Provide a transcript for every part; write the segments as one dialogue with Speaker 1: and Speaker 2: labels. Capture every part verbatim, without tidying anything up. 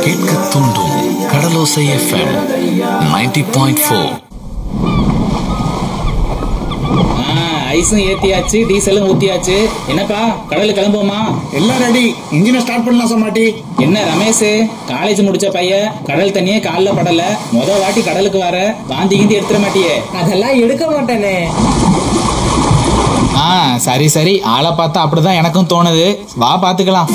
Speaker 1: கேட்க தூண்டும் கடலோசை FM ninety point four.
Speaker 2: ஐஸும் ஏத்தியாச்சு, டீசலும் ஊத்தியாச்சு. என்னப்பா கடலுக்கு கிளம்புவோமா?
Speaker 3: எல்லாம் ரெடி. இன்ஜினை ஸ்டார்ட் பண்ணலாம் சமாட்டி.
Speaker 2: என்ன ரமேஷ், காலேஜ் முடிச்ச பையன், கடல் தண்ணியே கால்ல படல, முத வாட்டி கடலுக்கு வர, வாந்தி கிந்தி எடுத்துட மாட்டியே?
Speaker 4: அதெல்லாம் எடுக்க மாட்டேனே.
Speaker 2: ஆ சரி சரி, ஆளை பார்த்தா அப்படிதான் எனக்கும் தோணுது. வா பாத்துக்கலாம்.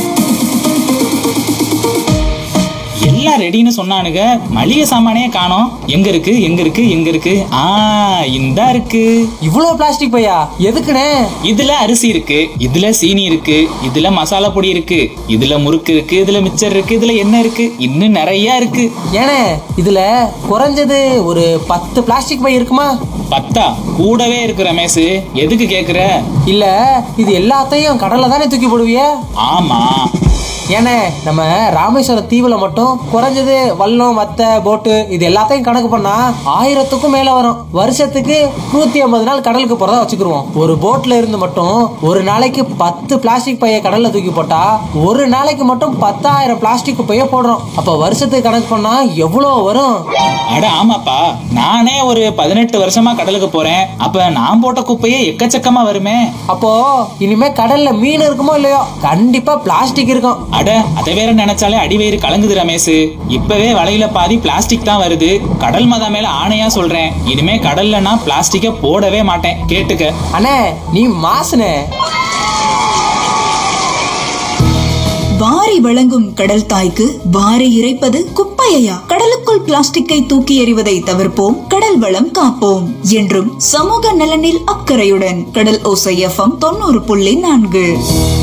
Speaker 2: எல்லாம் ரெடின்னு சொன்னானுங்க, மளிகை சாமானே காணோம். எங்க இருக்கு எங்க இருக்கு எங்க இருக்கு? ஆ இந்தா இருக்கு.
Speaker 4: இவ்வளவு பிளாஸ்டிக் பையா எதுக்குனே?
Speaker 2: இதுல அரிசி இருக்கு, இதுல சீனி இருக்கு, இதுல மசாலா பொடி இருக்கு, இதுல முறுக்கு இருக்கு, இதுல மிச்சர் இருக்கு, இதுல என்ன இருக்கு, இன்னும் நிறைய இருக்கு.
Speaker 4: ஏனே இதுல குறைஞ்சது ஒரு பத்து பிளாஸ்டிக் பை இருக்குமா?
Speaker 2: பத்தா? கூடவே இருக்கு ரமேஷ். எதுக்கு கேக்குற?
Speaker 4: இல்ல இது எல்லாத்தையும் கடல்ல தானே தூக்கி போடுவிய?
Speaker 2: ஆமா.
Speaker 4: ஏனே நம்ம ராமேஸ்வரம் தீவுல மட்டும் குறைஞ்சது வல்லம் வத்தை போட்டு இது எல்லாத்தையும் கணக்கு பண்ணா ஆயிரத்துக்கும் மேல வரும். வருஷத்துக்கு நூத்தி ஐம்பது நாள் கடலுக்கு போறதா வச்சுக்கிருவோம். ஒரு போட்ல இருந்து மட்டும் ஒரு நாளைக்கு பத்து பிளாஸ்டிக் பைய கடல்ல தூக்கி போட்டா ஒரு நாளைக்கு மட்டும் பத்தாயிரம் பிளாஸ்டிக் பைய போடுறோம். அப்ப வருஷத்துக்கு கணக்கு பண்ணா எவ்வளவு வரும்?
Speaker 2: அட ஆமாப்பா, நானே ஒரு பதினெட்டு வருஷமா கடலுக்கு போறேன். அப்ப நான் போட்ட குப்பையே எக்கச்சக்கமா வருமே.
Speaker 4: அப்போ இனிமே கடல்ல மீன் இருக்குமோ இல்லையோ, கண்டிப்பா பிளாஸ்டிக் இருக்கும்.
Speaker 2: அட அதை வேற நினைச்சாலே அடிவயிறு கலங்குது ரமேஷ். இப்பவே வலையில பாதி பிளாஸ்டிக் தான் வருது. கடல் மதா மேல ஆணையா சொல்றேன், இனிமே கடல்ல நான் பிளாஸ்டிக்க போடவே மாட்டேன். கேட்டுக்க.
Speaker 4: அண்ணே நீ மாசுனே.
Speaker 5: வாரி வழங்கும் கடல் தாய்க்கு வாரி இறைப்பது குப்பையா? கடலுக்குள் பிளாஸ்டிக்கை தூக்கி எறிவதை தவிர்ப்போம், கடல் வளம் காப்போம். என்றும் சமூக நலனில் அக்கறையுடன் கடல் ஓசை எஃப்எம் தொண்ணூறு புள்ளி நான்கு.